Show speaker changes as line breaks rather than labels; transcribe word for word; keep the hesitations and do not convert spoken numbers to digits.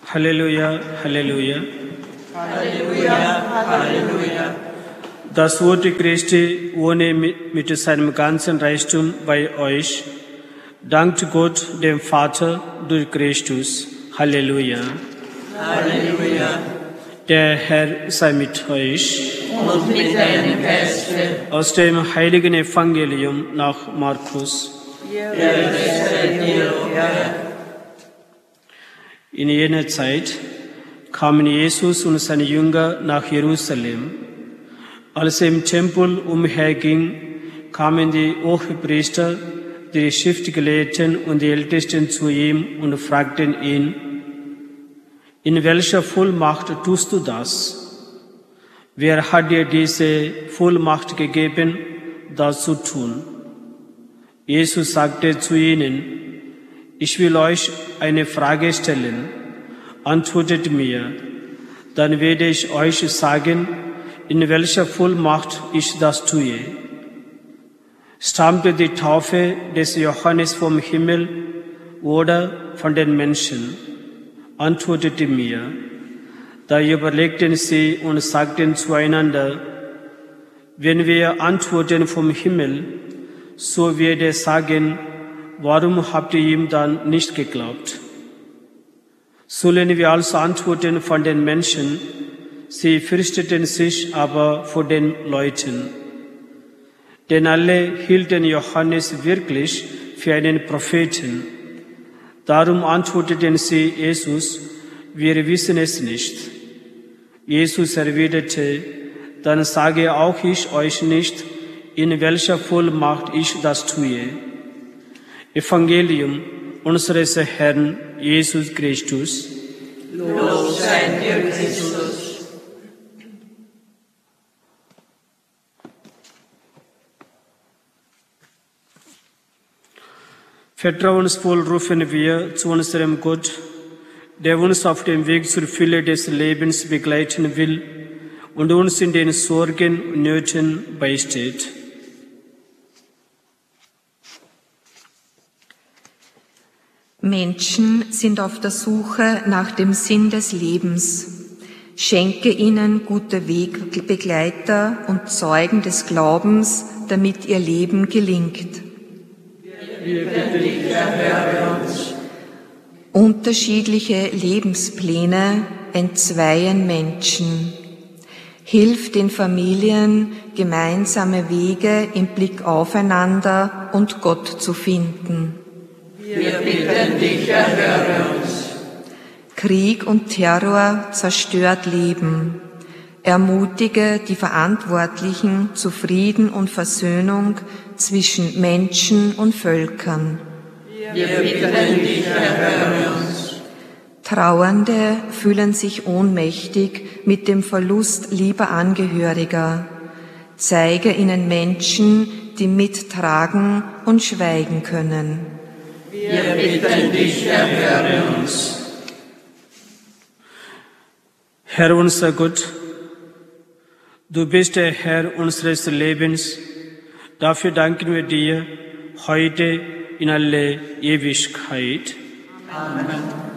Halleluja, Halleluja.
Halleluja, Halleluja.
Das Wort Christi wohne mit seinem ganzen Reichtum bei euch. Dankt Gott, dem Vater, durch Christus. Halleluja.
Halleluja.
Der Herr sei mit euch.
Und mit deinem Geiste.
Aus dem heiligen Evangelium nach Markus.
Ehre sei dir, o Herr.
In jener Zeit kamen Jesus und seine Jünger nach Jerusalem. Als er im Tempel umherging, kamen die Hohepriester, die Schriftgelehrten und die Ältesten zu ihm und fragten ihn: In welcher Vollmacht tust du das? Wer hat dir diese Vollmacht gegeben, das zu tun? Jesus sagte zu ihnen: Ich will euch eine Frage stellen. Antwortet mir, dann werde ich euch sagen, in welcher Vollmacht ich das tue. Stammte die Taufe des Johannes vom Himmel oder von den Menschen? Antwortete mir. Da überlegten sie und sagten zueinander: Wenn wir antworten vom Himmel, so wird er sagen, warum habt ihr ihm dann nicht geglaubt? Sollen wir also antworten von den Menschen? Sie fürchteten sich aber vor den Leuten. Denn alle hielten Johannes wirklich für einen Propheten. Darum antworteten sie Jesus: Wir wissen es nicht. Jesus erwiderte: Dann sage auch ich euch nicht, in welcher Vollmacht ich das tue. Evangelium unseres Herrn Jesus Christus.
Lob sei dir, Christus.
Vertrauensvoll rufen wir zu unserem Gott, der uns auf dem Weg zur Fülle des Lebens begleiten will und uns in den Sorgen und Nöten beisteht.
Menschen sind auf der Suche nach dem Sinn des Lebens. Schenke ihnen gute Wegbegleiter und Zeugen des Glaubens, damit ihr Leben gelingt.
Wir bitten dich, erhöre uns.
Unterschiedliche Lebenspläne entzweien Menschen. Hilf den Familien, gemeinsame Wege im Blick aufeinander und Gott zu finden.
Wir bitten dich, erhöre uns.
Krieg und Terror zerstört Leben. Ermutige die Verantwortlichen zu Frieden und Versöhnung zwischen Menschen und Völkern.
Wir bitten dich, erhöre uns.
Trauernde fühlen sich ohnmächtig mit dem Verlust lieber Angehöriger. Zeige ihnen Menschen, die mittragen und schweigen können.
Wir bitten dich, erhöre uns.
Herr unser Gott, du bist der Herr unseres Lebens. Dafür danken wir dir heute in alle Ewigkeit.
Amen.